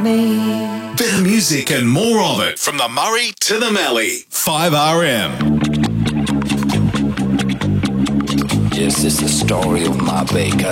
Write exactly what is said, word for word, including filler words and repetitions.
me. Bit of music and more of it from the Murray to the Mallee. five R M. Yes, it's the story of my baker.